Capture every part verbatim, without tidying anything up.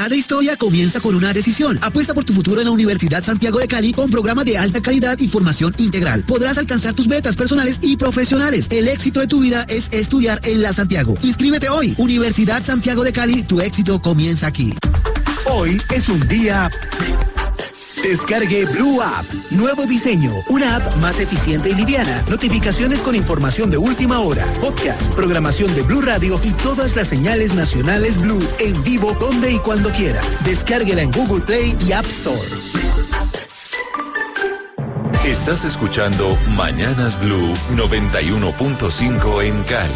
Cada historia comienza con una decisión. Apuesta por tu futuro en la Universidad Santiago de Cali con programa de alta calidad y formación integral. Podrás alcanzar tus metas personales y profesionales. El éxito de tu vida es estudiar en la Santiago. Inscríbete hoy. Universidad Santiago de Cali, tu éxito comienza aquí. Hoy es un día... Descargue Blue App. Nuevo diseño. Una app más eficiente y liviana. Notificaciones con información de última hora. Podcast, programación de Blue Radio y todas las señales nacionales Blue en vivo donde y cuando quiera. Descárguela en Google Play y App Store. Estás escuchando Mañanas Blue noventa y uno punto cinco en Cali.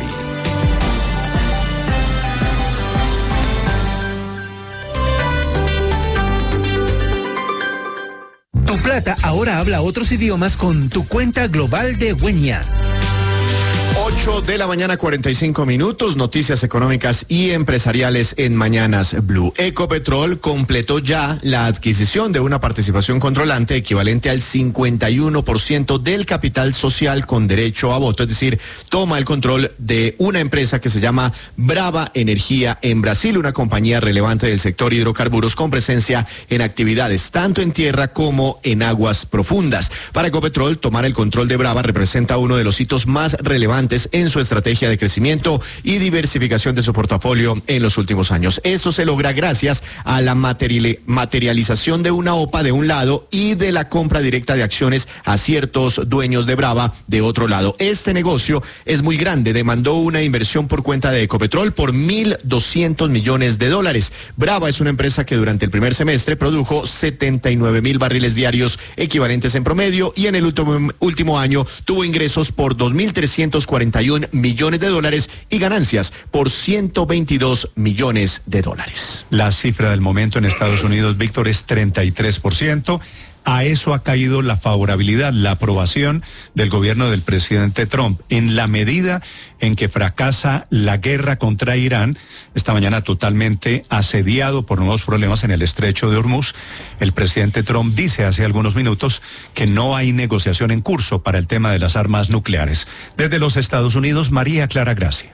Tu Plata ahora habla otros idiomas con tu cuenta global de Wenya. ocho de la mañana, cuarenta y cinco minutos, noticias económicas y empresariales en Mañanas Blue. Ecopetrol completó ya la adquisición de una participación controlante equivalente al cincuenta y uno por ciento del capital social con derecho a voto, es decir, toma el control de una empresa que se llama Brava Energía en Brasil, una compañía relevante del sector hidrocarburos con presencia en actividades tanto en tierra como en aguas profundas. Para Ecopetrol, tomar el control de Brava representa uno de los hitos más relevantes en su estrategia de crecimiento y diversificación de su portafolio en los últimos años. Esto se logra gracias a la materiali- materialización de una O P A de un lado y de la compra directa de acciones a ciertos dueños de Brava de otro lado. Este negocio es muy grande, demandó una inversión por cuenta de Ecopetrol por mil doscientos millones de dólares. Brava es una empresa que durante el primer semestre produjo setenta y nueve mil barriles diarios equivalentes en promedio y en el último, último año tuvo ingresos por dos mil trescientos cuarenta y un millones de dólares y ganancias por ciento veintidós millones de dólares. La cifra del momento en Estados Unidos, Víctor, es treinta y tres por ciento. A eso ha caído la favorabilidad, la aprobación del gobierno del presidente Trump. En la medida en que fracasa la guerra contra Irán, esta mañana totalmente asediado por nuevos problemas en el estrecho de Hormuz, el presidente Trump dice hace algunos minutos que no hay negociación en curso para el tema de las armas nucleares. Desde los Estados Unidos, María Clara Gracia.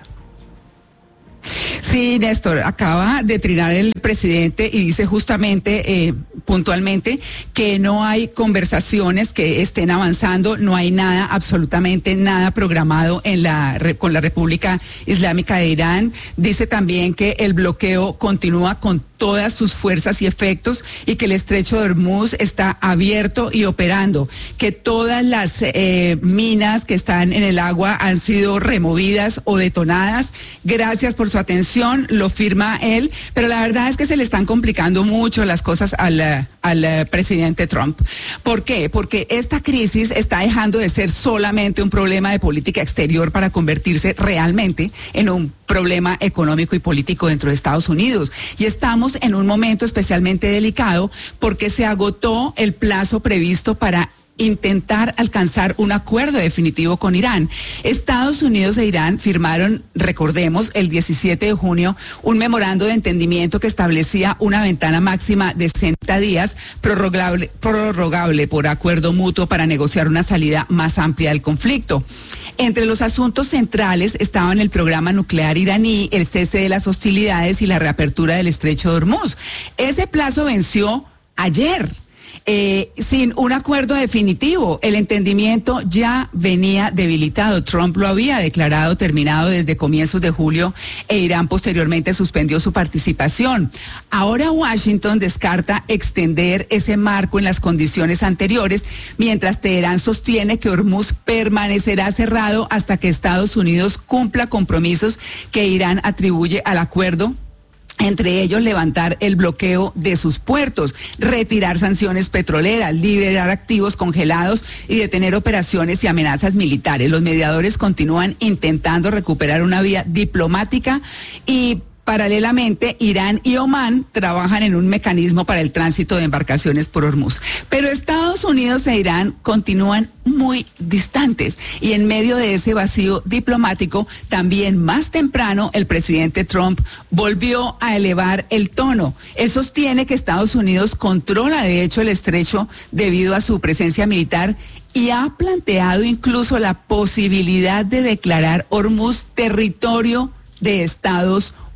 Sí, Néstor, acaba de trinar el presidente y dice justamente, eh, puntualmente, que no hay conversaciones que estén avanzando, no hay nada, absolutamente nada programado en la con la República Islámica de Irán. Dice también que el bloqueo continúa con todas sus fuerzas y efectos y que el estrecho de Hormuz está abierto y operando, que todas las eh, minas que están en el agua han sido removidas o detonadas. Gracias por su atención, lo firma él, pero la verdad es que se le están complicando mucho las cosas al, al presidente Trump. ¿Por qué? Porque esta crisis está dejando de ser solamente un problema de política exterior para convertirse realmente en un problema económico y político dentro de Estados Unidos. Y estamos en un momento especialmente delicado porque se agotó el plazo previsto para intentar alcanzar un acuerdo definitivo con Irán. Estados Unidos e Irán firmaron, recordemos, el diecisiete de junio, un memorando de entendimiento que establecía una ventana máxima de sesenta días, prorrogable, prorrogable por acuerdo mutuo para negociar una salida más amplia del conflicto. Entre los asuntos centrales estaban el programa nuclear iraní, el cese de las hostilidades y la reapertura del estrecho de Hormuz. Ese plazo venció ayer. Eh, sin un acuerdo definitivo. El entendimiento ya venía debilitado. Trump lo había declarado terminado desde comienzos de julio e Irán posteriormente suspendió su participación. Ahora Washington descarta extender ese marco en las condiciones anteriores, mientras Teherán sostiene que Hormuz permanecerá cerrado hasta que Estados Unidos cumpla compromisos que Irán atribuye al acuerdo, entre ellos levantar el bloqueo de sus puertos, retirar sanciones petroleras, liberar activos congelados y detener operaciones y amenazas militares. Los mediadores continúan intentando recuperar una vía diplomática y paralelamente, Irán y Omán trabajan en un mecanismo para el tránsito de embarcaciones por Hormuz. Pero Estados Unidos e Irán continúan muy distantes y en medio de ese vacío diplomático, también más temprano el presidente Trump volvió a elevar el tono. Él sostiene que Estados Unidos controla de hecho el estrecho debido a su presencia militar y ha planteado incluso la posibilidad de declarar Hormuz territorio de Estados Unidos.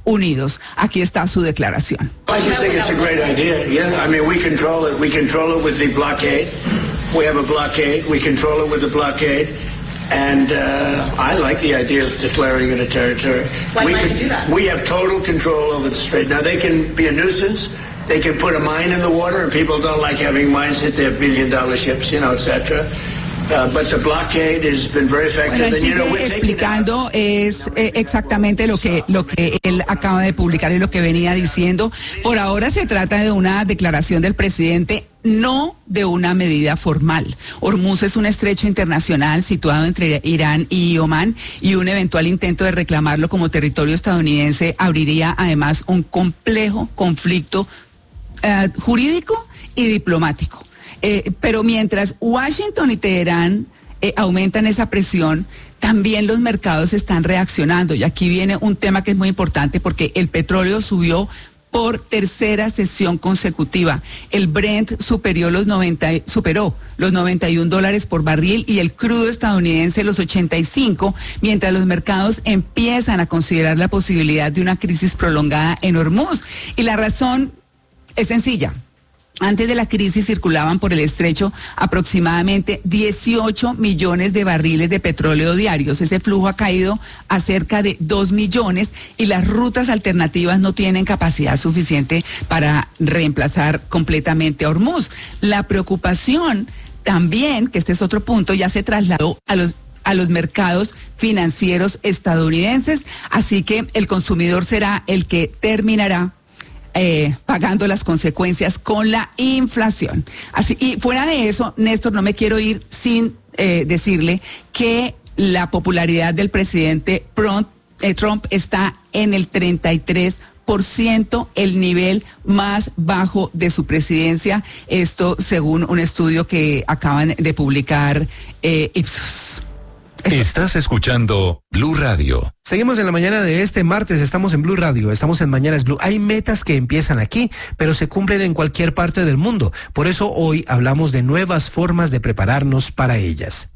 unidos. Aquí está su declaración. I just think it's a great idea. Yeah, I mean, we control it. We control it with the blockade. We have a blockade. We control it with the blockade. And uh, I like the idea of declaring it a territory. Why we might can, you do that? We have total control over the strait. Now, they can be a nuisance. They can put a mine in the water, and people don't like having mines hit their billion-dollar ships, you know, et cetera. Uh, but the blockade has been very effective. Bueno, él and, you know, sigue we're taking explicando es eh, exactamente lo que lo que él acaba de publicar y lo que venía diciendo. Por ahora se trata de una declaración del presidente, no de una medida formal. Hormuz es un estrecho internacional situado entre Irán y Omán, y un eventual intento de reclamarlo como territorio estadounidense abriría además un complejo conflicto eh, jurídico y diplomático. Eh, pero mientras Washington y Teherán eh, aumentan esa presión, también los mercados están reaccionando. Y aquí viene un tema que es muy importante, porque el petróleo subió por tercera sesión consecutiva. El Brent superó los noventa, superó los noventa y un dólares por barril, y el crudo estadounidense los ochenta y cinco, mientras los mercados empiezan a considerar la posibilidad de una crisis prolongada en Hormuz. Y la razón es sencilla. Antes de la crisis circulaban por el estrecho aproximadamente dieciocho millones de barriles de petróleo diarios. Ese flujo ha caído a cerca de dos millones, y las rutas alternativas no tienen capacidad suficiente para reemplazar completamente a Hormuz. La preocupación también, que este es otro punto, ya se trasladó a los a los mercados financieros estadounidenses, así que el consumidor será el que terminará Eh, pagando las consecuencias con la inflación. Así, y fuera de eso, Néstor, no me quiero ir sin eh, decirle que la popularidad del presidente Trump, eh, Trump está en el treinta y tres por ciento, el nivel más bajo de su presidencia. Esto según un estudio que acaban de publicar eh, Ipsos. Eso. Estás escuchando Blue Radio. Seguimos en la mañana de este martes, estamos en Blue Radio, estamos en Mañanas Blue. Hay metas que empiezan aquí, pero se cumplen en cualquier parte del mundo. Por eso hoy hablamos de nuevas formas de prepararnos para ellas.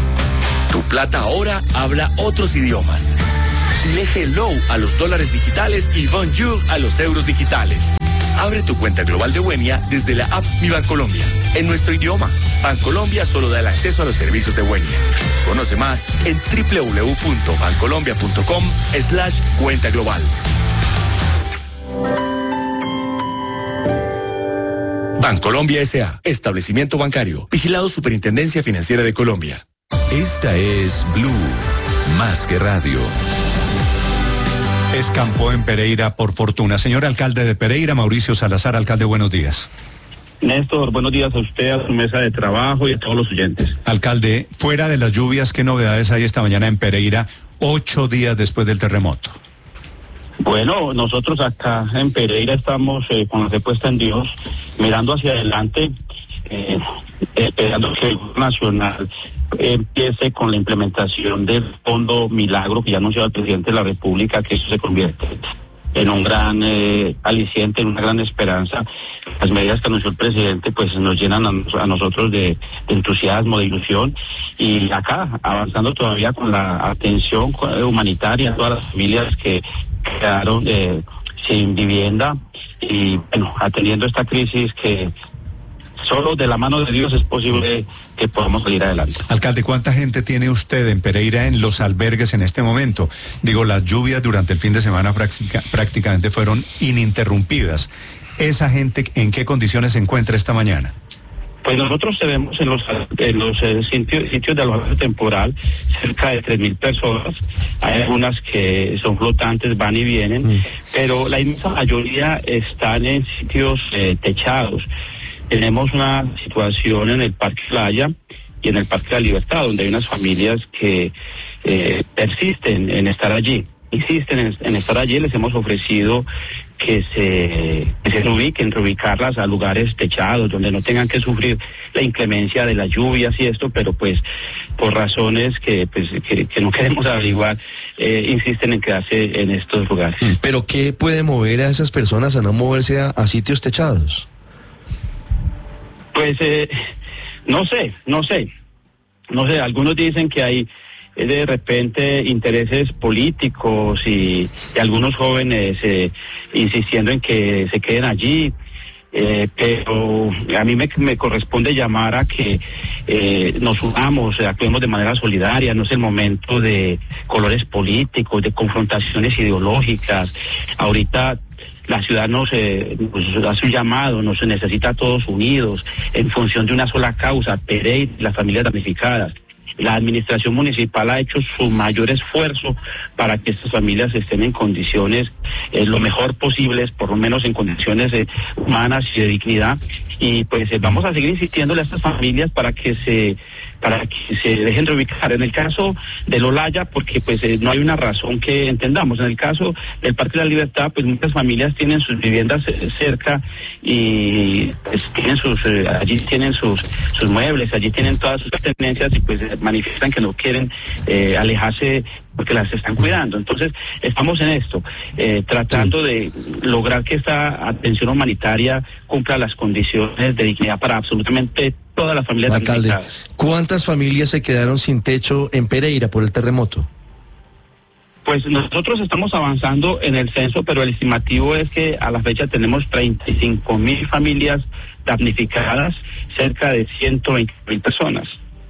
Tu plata ahora habla otros idiomas. Dile hello a los dólares digitales y bonjour a los euros digitales. Abre tu cuenta global de Buenia desde la app Mi Bancolombia, en nuestro idioma. Bancolombia solo da el acceso a los servicios de Buenia. Conoce más en doble u doble u doble u punto bancolombia punto com slash cuenta global. Bancolombia S A, establecimiento bancario, vigilado Superintendencia Financiera de Colombia. Esta es Blue, más que radio. Escampó en Pereira por fortuna. Señor alcalde de Pereira, Mauricio Salazar. Alcalde, buenos días. Néstor, buenos días a usted, a su mesa de trabajo y a todos los oyentes. Alcalde, fuera de las lluvias, ¿qué novedades hay esta mañana en Pereira, ocho días después del terremoto? Bueno, nosotros acá en Pereira estamos eh, con la fe puesta en Dios, mirando hacia adelante, eh, esperando que el Gobierno Nacional empiece con la implementación del Fondo Milagro, que ya anunció el presidente de la República, que eso se convierte en un gran eh, aliciente, en una gran esperanza. Las medidas que anunció el presidente pues nos llenan a, a nosotros de, de entusiasmo, de ilusión, y acá avanzando todavía con la atención humanitaria a todas las familias que quedaron eh, sin vivienda, y bueno, atendiendo esta crisis que solo de la mano de Dios es posible que podamos salir adelante. Alcalde, ¿cuánta gente tiene usted en Pereira en los albergues en este momento? Digo, las lluvias durante el fin de semana práctica, prácticamente fueron ininterrumpidas. ¿Esa gente en qué condiciones se encuentra esta mañana? Pues nosotros tenemos en los, en los eh, sitios, sitios de alojamiento temporal cerca de tres mil personas. Hay algunas que son flotantes, van y vienen, mm. pero la inmensa mayoría están en sitios eh, techados. Tenemos una situación en el Parque Playa y en el Parque de la Libertad, donde hay unas familias que eh, persisten en estar allí, insisten en, en estar allí. Les hemos ofrecido que se, que se reubiquen, reubicarlas a lugares techados, donde no tengan que sufrir la inclemencia de las lluvias y esto, pero pues por razones que, pues, que, que no queremos averiguar, eh, insisten en quedarse en estos lugares. ¿Pero qué puede mover a esas personas a no moverse a, a sitios techados? Pues eh, no sé, no sé, no sé, algunos dicen que hay es de repente intereses políticos y, y algunos jóvenes eh, insistiendo en que se queden allí. Eh, pero a mí me, me corresponde llamar a que eh, nos unamos, eh, actuemos de manera solidaria. No es el momento de colores políticos, de confrontaciones ideológicas. Ahorita la ciudad nos, eh, nos hace un llamado, nos necesita todos unidos en función de una sola causa, Pereira y las familias damnificadas. La administración municipal ha hecho su mayor esfuerzo para que estas familias estén en condiciones eh, lo mejor posibles, por lo menos en condiciones eh, humanas y de dignidad. Y pues eh, vamos a seguir insistiéndole a estas familias para que se para que se dejen reubicar. En el caso del Olaya, porque pues eh, no hay una razón que entendamos. En el caso del Parque de la Libertad, pues muchas familias tienen sus viviendas eh, cerca y pues, tienen sus eh, allí tienen sus sus muebles, allí tienen todas sus pertenencias y pues eh, manifiestan que no quieren eh, alejarse porque las están cuidando. Entonces, estamos en esto, eh, tratando de lograr que esta atención humanitaria cumpla las condiciones de dignidad para absolutamente todas las familias Alcalde, damnificadas. ¿cuántas familias se quedaron sin techo en Pereira por el terremoto? Pues nosotros estamos avanzando en el censo, pero el estimativo es que a la fecha tenemos treinta y cinco mil familias damnificadas, cerca de ciento veinte mil personas.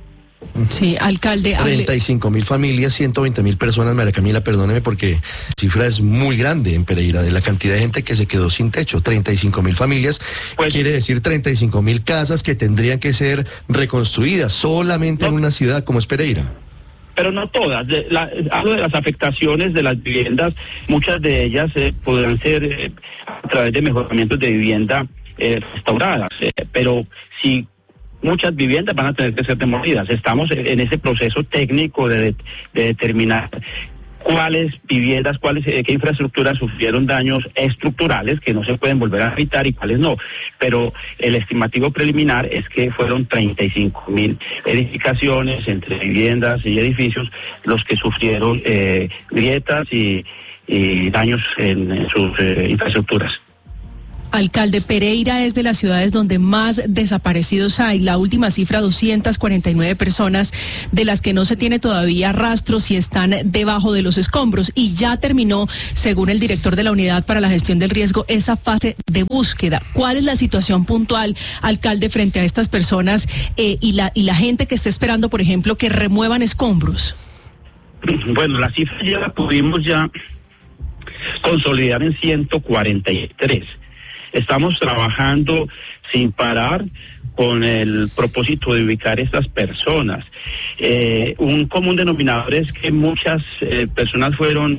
Sí, alcalde. treinta y cinco mil familias, ciento veinte mil personas. María Camila, perdóneme porque la cifra es muy grande en Pereira de la cantidad de gente que se quedó sin techo. treinta y cinco mil familias, pues, quiere decir treinta y cinco mil casas que tendrían que ser reconstruidas solamente no, en una ciudad como es Pereira. Pero no todas. De, la, hablo de las afectaciones de las viviendas. Muchas de ellas eh, podrán ser eh, a través de mejoramientos de vivienda eh, restauradas. Eh, pero si muchas viviendas van a tener que ser demolidas. Estamos en ese proceso técnico de, de determinar cuáles viviendas, cuáles, qué infraestructuras sufrieron daños estructurales que no se pueden volver a habitar y cuáles no. Pero el estimativo preliminar es que fueron treinta y cinco mil edificaciones entre viviendas y edificios los que sufrieron eh, grietas y, y daños en, en sus eh, infraestructuras. Alcalde, Pereira es de las ciudades donde más desaparecidos hay. La última cifra, doscientas cuarenta y nueve personas, de las que no se tiene todavía rastros y están debajo de los escombros. Y ya terminó, según el director de la Unidad para la Gestión del Riesgo, esa fase de búsqueda. ¿Cuál es la situación puntual, alcalde, frente a estas personas eh, y, la, y la gente que está esperando, por ejemplo, que remuevan escombros? Bueno, la cifra ya la pudimos ya consolidar en ciento cuarenta y tres. Estamos trabajando sin parar con el propósito de ubicar estas personas. Eh, un común denominador es que muchas eh, personas fueron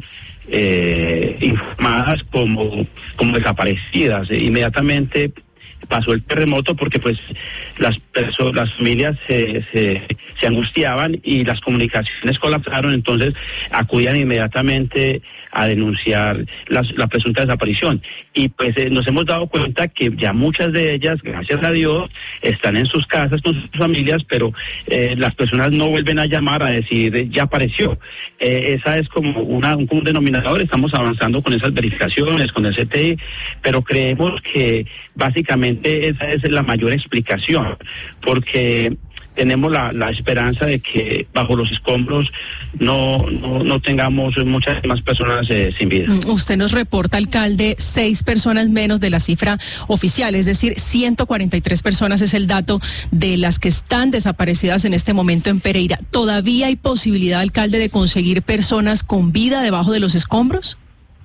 eh, informadas como, como desaparecidas. Eh, inmediatamente pasó el terremoto porque pues las personas, las familias se, se, se angustiaban y las comunicaciones colapsaron, entonces acudían inmediatamente a denunciar las, la presunta desaparición. Y pues eh, nos hemos dado cuenta que ya muchas de ellas, gracias a Dios, están en sus casas con sus familias, pero eh, las personas no vuelven a llamar a decir eh, ya apareció. Eh, esa es como una, un común denominador. Estamos avanzando con esas verificaciones, con el C T I, pero creemos que básicamente esa es la mayor explicación, porque tenemos la, la esperanza de que bajo los escombros no, no, no tengamos muchas más personas eh, sin vida. Usted nos reporta, alcalde, seis personas menos de la cifra oficial, es decir, ciento cuarenta y tres personas es el dato de las que están desaparecidas en este momento en Pereira. ¿Todavía hay posibilidad, alcalde, de conseguir personas con vida debajo de los escombros?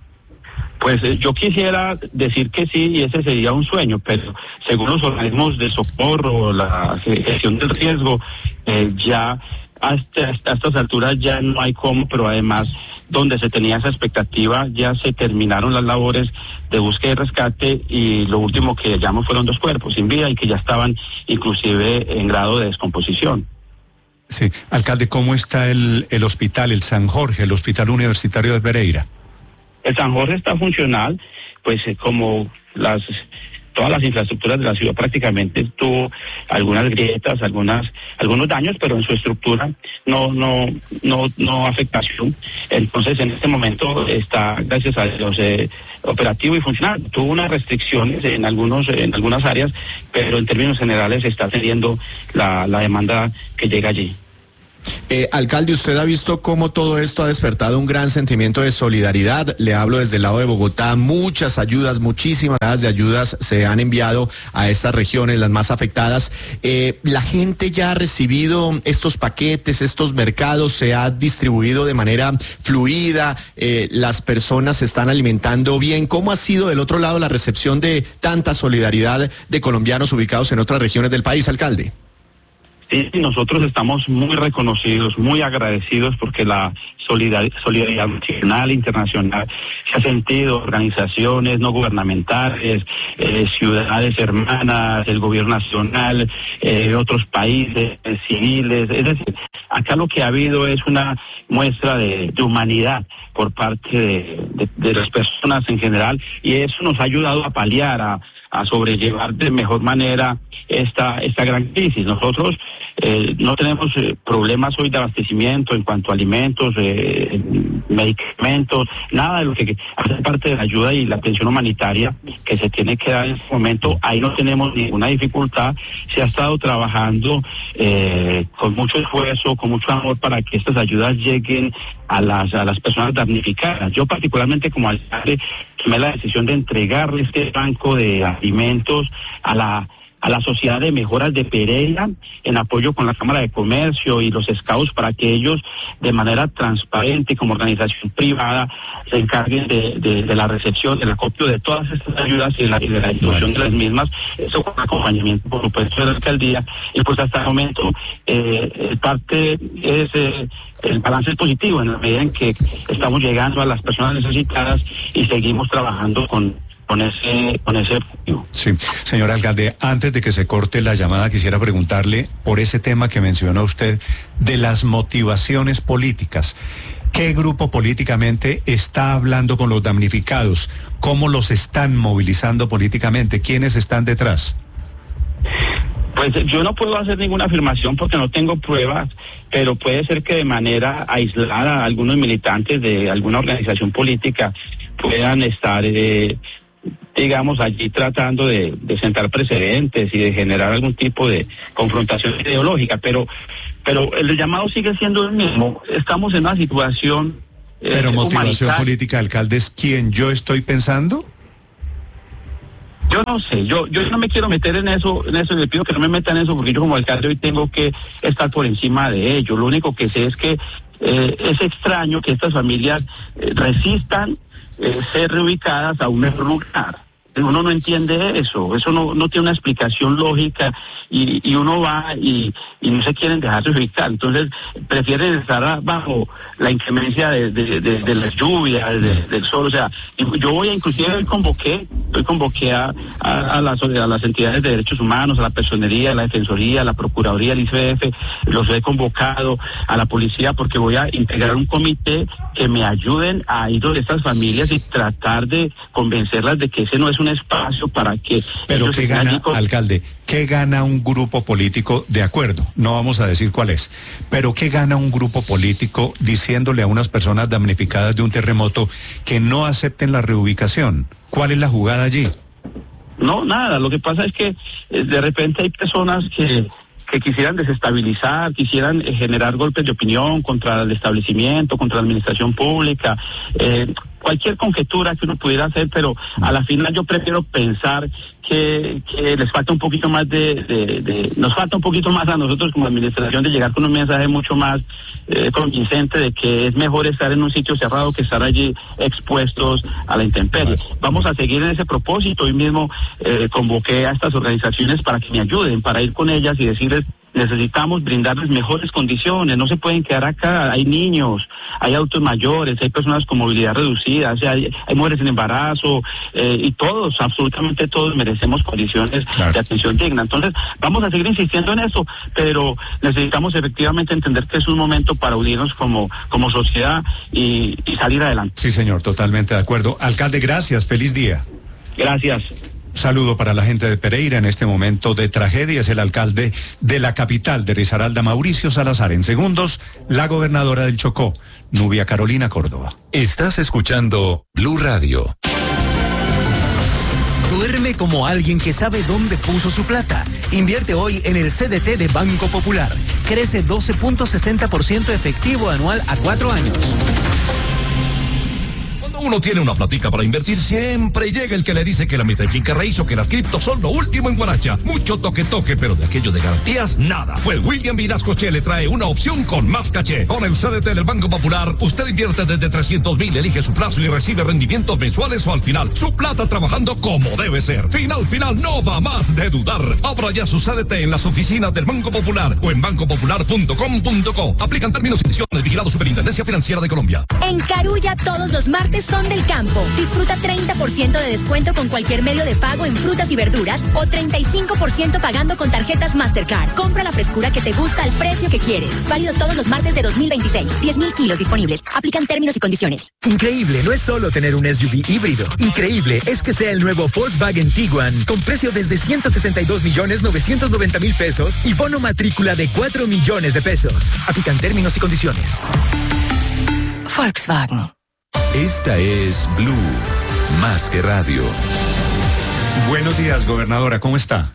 Pues eh, yo quisiera decir que sí, y ese sería un sueño, pero según los organismos de socorro, la gestión del riesgo, eh, ya hasta, hasta estas alturas ya no hay cómo, pero además donde se tenía esa expectativa ya se terminaron las labores de búsqueda y rescate y lo último que hallamos fueron dos cuerpos sin vida y que ya estaban inclusive en grado de descomposición. Sí, alcalde, ¿cómo está el, el hospital, el San Jorge, el Hospital Universitario de Pereira? El San Jorge está funcional, pues eh, como las todas las infraestructuras de la ciudad prácticamente tuvo algunas grietas, algunas algunos daños, pero en su estructura no no no no afectación. Entonces en este momento está, gracias a Dios, eh, operativo y funcional. Tuvo unas restricciones en algunos en algunas áreas, pero en términos generales está atendiendo la, la demanda que llega allí. Eh, alcalde, usted ha visto cómo todo esto ha despertado un gran sentimiento de solidaridad. Le hablo desde el lado de Bogotá, muchas ayudas, muchísimas de ayudas se han enviado a estas regiones, las más afectadas. Eh, la gente ya ha recibido estos paquetes, estos mercados, se ha distribuido de manera fluida, eh, las personas se están alimentando bien. ¿Cómo ha sido del otro lado la recepción de tanta solidaridad de colombianos ubicados en otras regiones del país, alcalde? Sí, nosotros estamos muy reconocidos, muy agradecidos porque la solidaridad, solidaridad nacional e internacional se ha sentido, organizaciones no gubernamentales, eh, ciudades hermanas, el gobierno nacional, eh, otros países, eh, civiles. Es decir, acá lo que ha habido es una muestra de, de humanidad por parte de, de, de las personas en general, y eso nos ha ayudado a paliar, a, a sobrellevar de mejor manera esta, esta gran crisis. Nosotros Eh, no tenemos eh, problemas hoy de abastecimiento en cuanto a alimentos, eh, medicamentos, nada de lo que hace parte de la ayuda y la atención humanitaria que se tiene que dar en este momento. Ahí no tenemos ninguna dificultad. Se ha estado trabajando eh, con mucho esfuerzo, con mucho amor para que estas ayudas lleguen a las, a las personas damnificadas. Yo particularmente como alcalde tomé la decisión de entregarle este banco de alimentos a la a la Sociedad de Mejoras de Pereira, en apoyo con la Cámara de Comercio y los Scouts, para que ellos de manera transparente como organización privada se encarguen de, de, de la recepción, del acopio de todas estas ayudas y de la, y de la distribución de las mismas, eso con acompañamiento por supuesto de la alcaldía. Y pues hasta el momento eh, parte es eh, el balance es positivo en la medida en que estamos llegando a las personas necesitadas y seguimos trabajando con con ese con ese objetivo. Sí, señor alcalde, antes de que se corte la llamada, quisiera preguntarle por ese tema que mencionó usted de las motivaciones políticas. ¿Qué grupo políticamente está hablando con los damnificados? ¿Cómo los están movilizando políticamente? ¿Quiénes están detrás? Pues yo no puedo hacer ninguna afirmación porque no tengo pruebas, pero puede ser que de manera aislada algunos militantes de alguna organización política puedan estar eh, digamos, allí tratando de, de sentar precedentes y de generar algún tipo de confrontación ideológica, pero pero el llamado sigue siendo el mismo. Estamos en una situación eh, Pero motivación humanitaria. política, alcalde, ¿es quién yo estoy pensando? Yo no sé, yo yo no me quiero meter en eso, en eso, le pido que no me meta en eso, porque yo como alcalde hoy tengo que estar por encima de ello. Lo único que sé es que eh, es extraño que estas familias eh, resistan eh, ser reubicadas a un mejor lugar. Uno no entiende eso, eso no, no tiene una explicación lógica y, y uno va y, y no se quieren dejar reubicar, entonces prefieren estar bajo la inclemencia de, de, de, de las lluvias, de, del sol. O sea, yo voy a, inclusive hoy convoqué, hoy convoqué a, a, a, las, a las entidades de derechos humanos, a la personería, a la defensoría, a la procuraduría, al I C F, los he convocado, a la policía, porque voy a integrar un comité que me ayuden a ir a estas familias y tratar de convencerlas de que ese no es un espacio para que... Pero ¿qué gana, con... alcalde? ¿Qué gana un grupo político? De acuerdo, no vamos a decir cuál es, pero ¿qué gana un grupo político diciéndole a unas personas damnificadas de un terremoto que no acepten la reubicación? ¿Cuál es la jugada allí? No, nada, lo que pasa es que eh, de repente hay personas que... que quisieran desestabilizar, quisieran eh, generar golpes de opinión contra el establecimiento, contra la administración pública, eh, cualquier conjetura que uno pudiera hacer, pero a la final yo prefiero pensar que, que les falta un poquito más de, de, de, nos falta un poquito más a nosotros como administración de llegar con un mensaje mucho más eh, convincente de que es mejor estar en un sitio cerrado que estar allí expuestos a la intemperie. Vamos a seguir en ese propósito. Hoy mismo eh, convoqué a estas organizaciones para que me ayuden, para ir con ellas y decirles: necesitamos brindarles mejores condiciones, no se pueden quedar acá, hay niños, hay adultos mayores, hay personas con movilidad reducida, o sea, hay, hay mujeres en embarazo, eh, y todos, absolutamente todos merecemos condiciones claro. de atención digna. Entonces, vamos a seguir insistiendo en eso, pero necesitamos efectivamente entender que es un momento para unirnos como, como sociedad y, y salir adelante. Sí, señor, totalmente de acuerdo. Alcalde, gracias, feliz día. Gracias. Saludo para la gente de Pereira en este momento de tragedia. Es el alcalde de la capital de Risaralda, Mauricio Salazar. En segundos, la gobernadora del Chocó, Nubia Carolina Córdoba. Estás escuchando Blue Radio. Todo el Duerme como alguien que sabe dónde puso su plata. Invierte hoy en el C D T de Banco Popular. Crece doce punto sesenta por ciento efectivo anual a cuatro años. Uno tiene una platica para invertir, siempre llega el que le dice que la meta en finca raíz o que las criptos son lo último en guaracha. Mucho toque toque, pero de aquello de garantías, nada. Pues William Vinascoche le trae una opción con más caché. Con el C D T del Banco Popular, usted invierte desde trescientos mil, elige su plazo y recibe rendimientos mensuales o al final. Su plata trabajando como debe ser. Final, final, no va más de dudar. Abra ya su C D T en las oficinas del Banco Popular o en banco popular punto com punto co. Aplican términos y condiciones. Vigilado Superintendencia Financiera de Colombia. En Carulla todos los martes son del campo. Disfruta treinta por ciento de descuento con cualquier medio de pago en frutas y verduras o treinta y cinco por ciento pagando con tarjetas Mastercard. Compra la frescura que te gusta al precio que quieres. Válido todos los martes de dos mil veintiséis. diez mil kilos disponibles. Aplican términos y condiciones. Increíble no es solo tener un S U V híbrido. Increíble es que sea el nuevo Volkswagen Tiguan con precio desde ciento sesenta y dos millones novecientos noventa mil pesos y bono matrícula de cuatro millones de pesos. Aplican términos y condiciones. Volkswagen. Esta es Blue, más que radio. Buenos días, gobernadora, ¿cómo está?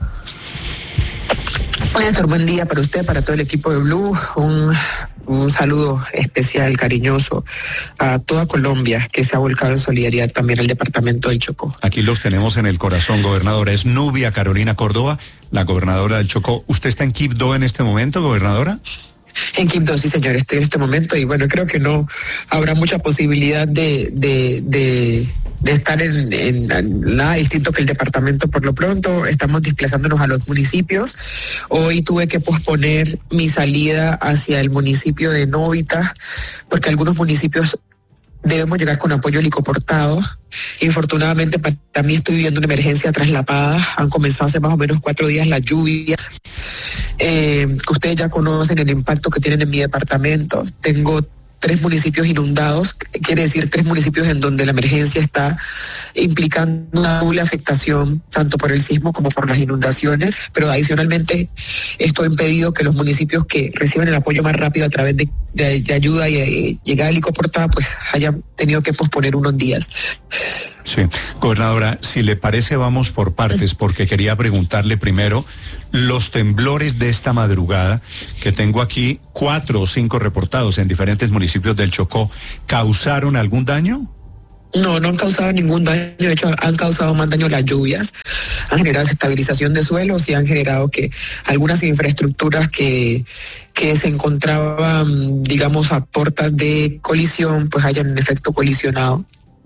Néstor, buen día para usted, para todo el equipo de Blue. Un, un saludo especial, cariñoso a toda Colombia que se ha volcado en solidaridad también al departamento del Chocó. Aquí los tenemos en el corazón, gobernadora. Es Nubia Carolina Córdoba, la gobernadora del Chocó. ¿Usted está en Quibdó en este momento, gobernadora? En Quibdó, sí, señor, estoy en este momento y bueno, creo que no habrá mucha posibilidad de, de, de, de estar en, en, en nada distinto que el departamento por lo pronto. Estamos desplazándonos a los municipios. Hoy tuve que posponer mi salida hacia el municipio de Novita porque algunos municipios debemos llegar con apoyo helicoportado. Infortunadamente para mí estoy viviendo una emergencia traslapada. Han comenzado hace más o menos cuatro días las lluvias. Eh, que ustedes ya conocen el impacto que tienen en mi departamento. Tengo tres municipios inundados, quiere decir tres municipios en donde la emergencia está implicando una doble afectación, tanto por el sismo como por las inundaciones, pero adicionalmente esto ha impedido que los municipios que reciben el apoyo más rápido a través de, de, de ayuda y eh, llegada helicoportada, pues hayan tenido que posponer unos días. Sí, gobernadora, si le parece vamos por partes, porque quería preguntarle primero los temblores de esta madrugada, que tengo aquí cuatro o cinco reportados en diferentes municipios del Chocó, ¿causaron algún daño? No, no han causado ningún daño, de hecho han causado más daño las lluvias, han generado desestabilización de suelos y han generado que algunas infraestructuras que, que se encontraban, digamos, a puertas de colisión, pues hayan en efecto colisionado.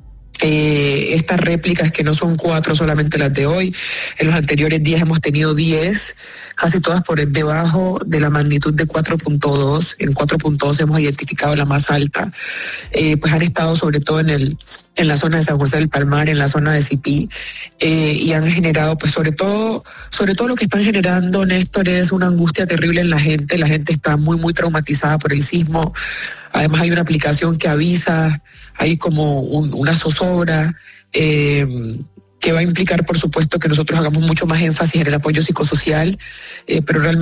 Eh, estas réplicas, que no son cuatro solamente las de hoy, en los anteriores días hemos tenido diez, casi todas por debajo de la magnitud de cuatro punto dos. En cuatro punto dos hemos identificado la más alta. Eh, pues han estado sobre todo en el en la zona de San José del Palmar, en la zona de Cipí, eh, y han generado, pues sobre todo, sobre todo lo que están generando, Néstor, es una angustia terrible en la gente. La gente está muy, muy traumatizada por el sismo. Además hay una aplicación que avisa, hay como un, una zozobra, eh, que va a implicar, por supuesto, que nosotros hagamos mucho más énfasis en el apoyo psicosocial, eh, pero realmente